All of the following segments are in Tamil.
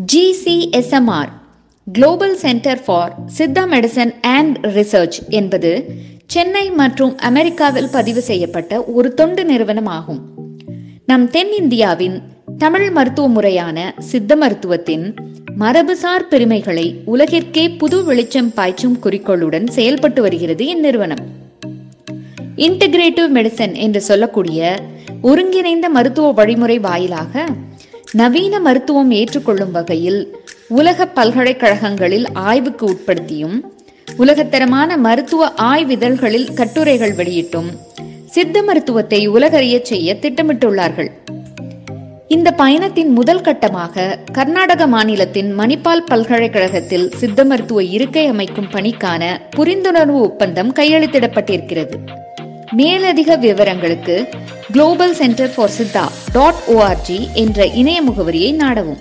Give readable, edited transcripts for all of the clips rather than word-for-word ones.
GCSMR Global Center for Siddha medicine and research என்பது சென்னை மற்றும் அமெரிக்காவில் பதிவு செய்யப்பட்ட ஒரு தொண்டு நிறுவனம் ஆகும். நம் தென்னிந்தியாவின் தமிழ் மருத்துவ முறையான சித்த மருத்துவத்தின் மரபுசார் பெருமைகளை உலகிற்கே புது வெளிச்சம் பாய்ச்சும் குறிக்கோளுடன் செயல்பட்டு வருகிறது இந்நிறுவனம். இன்டகிரேட்டிவ் மெடிசன் என்று சொல்லக்கூடிய ஒருங்கிணைந்த மருத்துவ வழிமுறை வாயிலாக நவீன மருத்துவம் ஏற்றுக்கொள்ளும் வகையில் உலக பல்கலைக்கழகங்களில் ஆய்வுக்கு உட்படுத்தியும் உலகத்தரமான மருத்துவ ஆய்விதழ்களில் கட்டுரைகள் வெளியிட்டும் சித்த மருத்துவத்தை உலகறிய செய்ய திட்டமிட்டுள்ளார்கள். இந்த பயணத்தின் முதல் கட்டமாக கர்நாடக மாநிலத்தின் மணிப்பால் பல்கலைக்கழகத்தில் சித்த மருத்துவ இருக்கை அமைக்கும் பணிக்கான புரிந்துணர்வு ஒப்பந்தம் கையெழுத்திடப்பட்டிருக்கிறது. மேலதிக விவரங்களுக்கு Global Center for Siddha.org என்ற இணைய முகவரியை நாடவும்.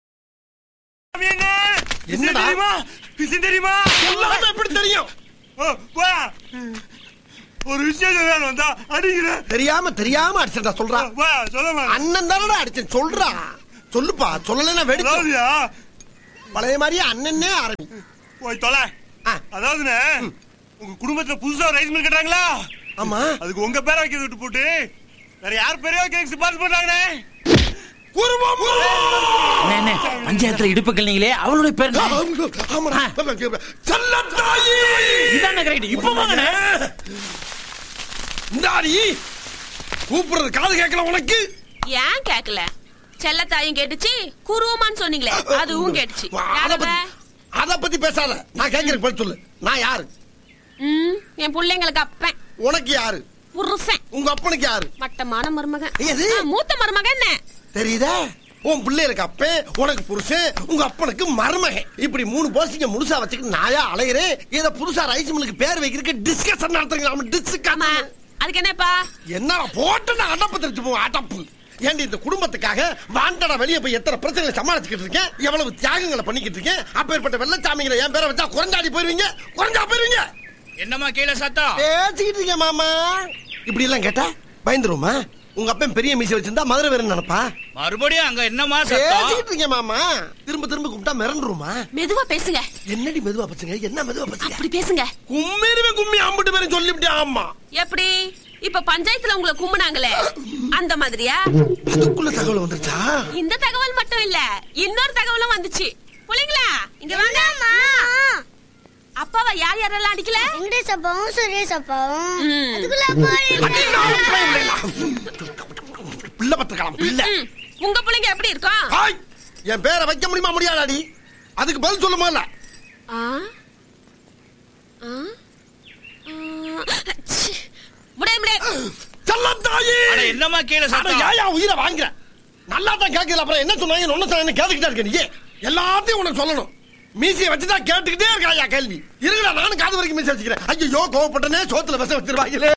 ஒரு விஷயம் தெரியாம அடிச்சா சொல்றா. அண்ணன் தானடா அடிச்சேன் சொல்றா. சொல்லுப்பா, சொல்லலைன்னா வெடிச்சு பழைய மாதிரியே அண்ணனே ஆரம்பி போய் தொலை. அதாவதுண்ணே, உங்க குடும்பத்துல புதுசா ரைஸ் மில் கட்டுறாங்களா? ஆமா, அதுக்கு உங்க பேரை வைக்க விட்டு போட்டு வேற யார் பேரையோ கேக் சிபாரிசு பண்றாங்கண்ணே. பஞ்சாயத்துல இடுப்புகள் நீங்களே அவளுடைய பேர் கூப்பிடுறது காது கேட்கல உனக்கு? ஏன் கேட்கல? செல்லத்தாயும் கேட்டுச்சு, குருவமான்னு சொன்னீங்களே அதுவும் கேட்டுச்சு. அத பத்தி பேசாத, நான் கேட்கிறேன் பதில் சொல்லு. நான் யாரு? என் பிள்ளைங்களுக்கு அப்பன். உனக்கு யாரு? புருஷன். உங்க அப்பனுக்கு யாரு? மட்டமான மருமகன். மூத்த மருமகன். என்ன தெரியுதா? உன் பிள்ளைகளுக்கு அப்பன், உனக்கு புருஷன், உங்க அப்பனுக்கு மருமகன். இப்படி 3 போஸ்டிங்க முழுசா வச்சுக்கிட்டு நாயா அலையிறேன். இத புதுசா ரைஸ் மில்லுக்கு பேர் வைக்கிறதுக்கு டிஸ்கஷன் நடத்துறீங்க. அதுக்கு என்னப்பா? என்ன போட்டு நான் அடப்பு தெரிஞ்சு போவோம். அடப்பு ஏண்டி? இந்த குடும்பத்துக்காக வாண்டடா வெளியே போய் எத்தனை பிரச்சனைகளை சமாளிச்சுக்கிட்டு இருக்கேன், எவ்வளவு தியாகங்களை பண்ணிக்கிட்டு இருக்கேன். அப்பேற்பட்ட வெள்ளச்சாமிங்களை என் பேரை வச்சா குறைஞ்சாடி போயிருவீங்க. என்னமா கீழே சத்தம் பேசிக்கிட்டு இருக்கேன் மாமா. இப்படி எல்லாம் கேட்டா பயந்துருமா? உங்க அப்பன் பெரிய மீசை வச்சிருந்தா மதுரை வேற நினைப்பா. மறுபடியும் அங்க என்னமா பேசிக்கிட்டு இருக்கேன் மாமா. திரும்ப கூப்பிட்டா மிரண்டுருமா? மெதுவா பேசுங்க. என்னடி மெதுவா பேசுங்க? என்ன மெதுவா பேசுங்க? அப்படி பேசுங்க. கும்மி அம்பிட்டு பேரும் சொல்லிவிட்டே. ஆமா, எப்படி? இப்ப பஞ்சாயத்துல உங்களை கும்பினாங்களே அந்த மாதிரியா? அதுக்குள்ள தகவல் வந்துச்சா? இந்த தகவல் மட்டும் இல்ல, இன்னொரு தகவலும் வந்துச்சு. புள்ளைங்களா இங்க வாங்க. அப்பாவை யார் யாரெல்லாம் அடிக்கல? வெங்கடேஷ் அப்பாவும் சுரேஷ் அப்பாவும். பிள்ளை பத்திரக்கலாம் பிள்ளை. உங்க பிள்ளைங்க எப்படி இருக்கும்? என் பேரை வைக்க முடியுமா முடியாதாடி? அதுக்கு பதில் சொல்லுமா? இல்ல என்னமா கீழே உயிரை வாங்குற. நல்லா தான் கேட்கல. அப்புறம் என்ன சொன்னாங்க? ஒன்னு கேட்டுக்கிட்டே இருக்க. நீ எல்லாத்தையும் உனக்கு சொல்லணும். மீசியை வச்சுதான் கேட்டுக்கிட்டே இருக்கா கேள்வி. இருங்கடா, நானும் காது வரைக்கும் மீசி வச்சுக்கிறேன். ஐயோ கோவப்பட்டனே, சோத்துல விஷம் வச்சிருவாங்களே.